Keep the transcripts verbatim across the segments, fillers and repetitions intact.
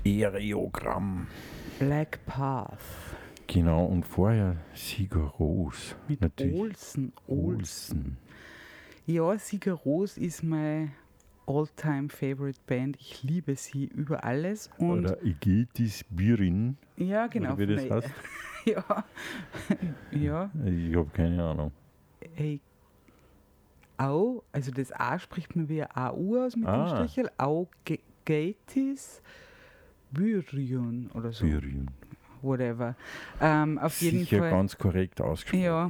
Aereogramm. Black Path. Genau, und vorher Sigur Rós. Mit Natürlich. Olsen. Olsen. Ja, Sigur Rós ist mein all-time favorite Band. Ich liebe sie über alles. Und Oder Igetis Birin. ja, genau. Oder wie das Nee. heißt? Ja. Ja. Ich habe keine Ahnung. Ey. Au, also das A spricht man wie ein A U aus mit Ah. dem Strichel. Au Ge- Getis Byrion oder so. Birin. Whatever. Ähm, auf jeden Sicher Fall. ganz korrekt ausgesprochen. Ja.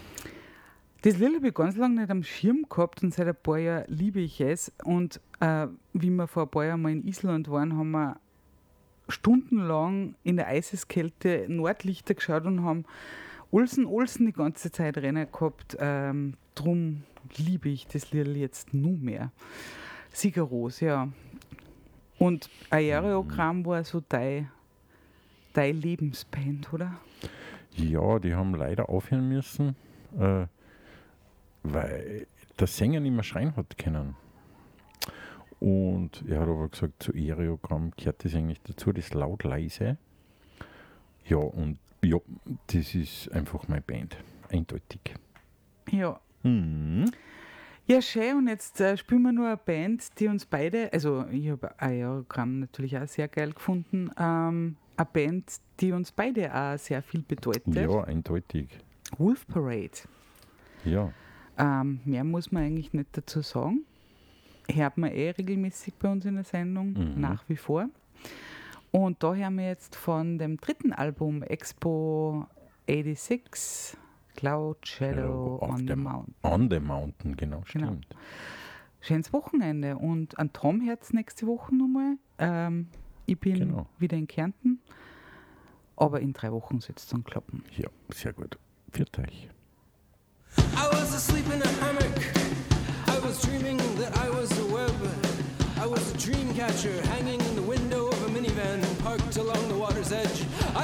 Das Lied habe ich ganz lange nicht am Schirm gehabt und seit ein paar Jahren liebe ich es. Und äh, wie wir vor ein paar Jahren mal in Island waren, haben wir stundenlang in der Eiseskälte Nordlichter geschaut und haben Olsen Olsen die ganze Zeit Rennen gehabt. Ähm, drum liebe ich das Lied jetzt nur mehr. Sigur Rós, ja. Und Aereogramm war so dein, dein Lebensband, oder? Ja, die haben leider aufhören müssen, äh, weil der Sänger nicht mehr schreien hat können. Und er hat aber gesagt, zu Aereogramm gehört das eigentlich dazu, das laut leise. Ja, und ja, das ist einfach meine Band. Eindeutig. Ja. Mhm. Ja, schön. Und jetzt äh, spielen wir nur eine Band, die uns beide, also ich habe Aereogramm natürlich auch sehr geil gefunden, ähm, eine Band, die uns beide auch sehr viel bedeutet. Ja, eindeutig. Wolf Parade. Ja. Ähm, mehr muss man eigentlich nicht dazu sagen. Hört man eh regelmäßig bei uns in der Sendung, Mhm. nach wie vor. Und da hören wir jetzt von dem dritten Album Expo sechsundachtzig, Cloud Shadow Auf on the dem- Mountain. On the Mountain, genau, Genau. stimmt. Schönes Wochenende und an Tom hört nächste Woche nochmal. Ähm, ich bin Genau. wieder in Kärnten, aber in drei Wochen soll es dann klappen. Ja, sehr gut. Viert euch. I was asleep in a hammock. I was dreaming that I was a web. I was a dream catcher hanging in the window of a minivan parked along the water's edge. I